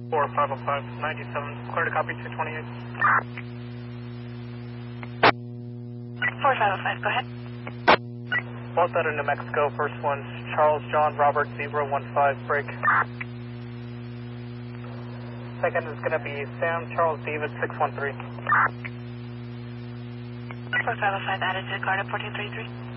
4505, 97, clear to copy 228. 4505, go ahead. Both out of New Mexico, first one's Charles John Robert 015, break. Second is going to be Sam Charles David 613. 4505, added to Garda 1433.